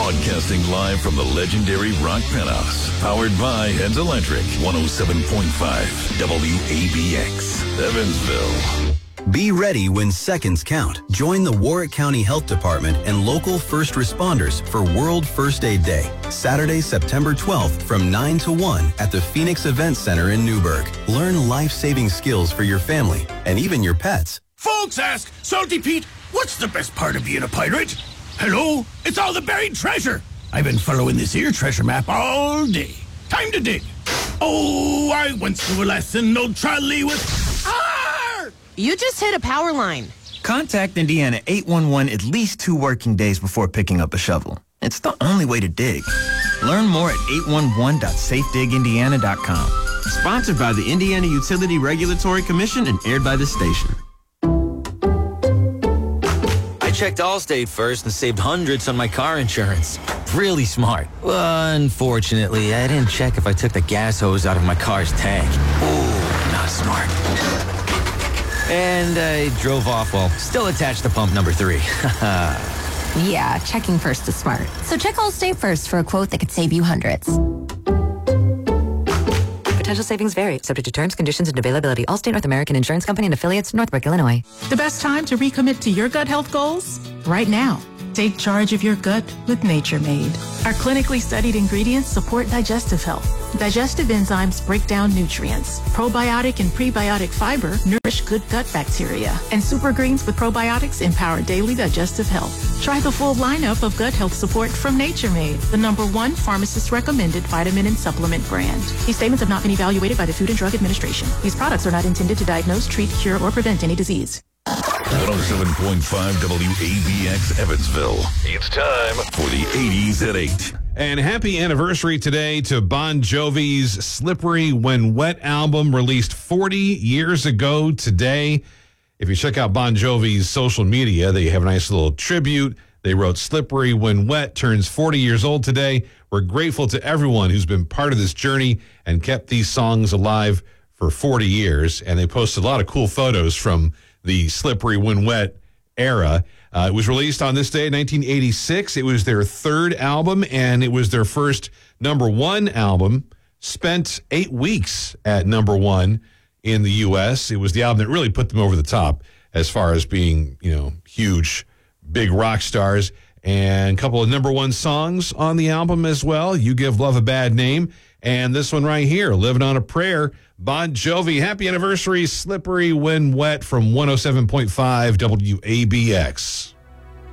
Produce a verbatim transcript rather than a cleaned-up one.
Broadcasting live from the legendary Rock Penthouse. Powered by Heads Electric. one oh seven point five W A B X, Evansville. Be ready when seconds count. Join the Warwick County Health Department and local first responders for World First Aid Day, Saturday, September twelfth from nine to one at the Phoenix Event Center in Newburgh. Learn life-saving skills for your family and even your pets. Folks ask, Salty Pete, what's the best part of being a pirate? Hello, it's all the buried treasure. I've been following this here treasure map all day. Time to dig. Oh, I once knew a lesson, no trolley with... Arr! You just hit a power line. Contact Indiana eight one one at least two working days before picking up a shovel. It's the only way to dig. Learn more at eight one one dot safe dig indiana dot com. Sponsored by the Indiana Utility Regulatory Commission and aired by this station. I checked Allstate first and saved hundreds on my car insurance. Really smart. Well, unfortunately, I didn't check if I took the gas hose out of my car's tank. Ooh, not smart. And I drove off while still attached to pump number three. Yeah, checking first is smart. So check Allstate first for a quote that could save you hundreds. Potential savings vary, subject to terms, conditions, and availability. Allstate North American Insurance Company and affiliates, Northbrook, Illinois. The best time to recommit to your gut health goals? Right now. Take charge of your gut with Nature Made. Our clinically studied ingredients support digestive health. Digestive enzymes break down nutrients. Probiotic and prebiotic fiber nourish good gut bacteria. And super greens with probiotics empower daily digestive health. Try the full lineup of gut health support from Nature Made, the number one pharmacist-recommended vitamin and supplement brand. These statements have not been evaluated by the Food and Drug Administration. These products are not intended to diagnose, treat, cure, or prevent any disease. one oh seven point five W A B X Evansville. It's time for the eighties at eight. And happy anniversary today to Bon Jovi's Slippery When Wet album, released forty years ago today. If you check out Bon Jovi's social media, they have a nice little tribute. They wrote Slippery When Wet turns forty years old today. We're grateful to everyone who's been part of this journey and kept these songs alive for forty years. And they posted a lot of cool photos from the Slippery When Wet era. Uh, it was released on this day in nineteen eighty-six. It was their third album, and it was their first number one album. Spent eight weeks at number one in the U S. It was the album that really put them over the top as far as being, you know, huge, big rock stars. And a couple of number one songs on the album as well. You Give Love a Bad Name. And this one right here, Living on a Prayer. Bon Jovi, happy anniversary, Slippery When Wet from one oh seven point five W A B X.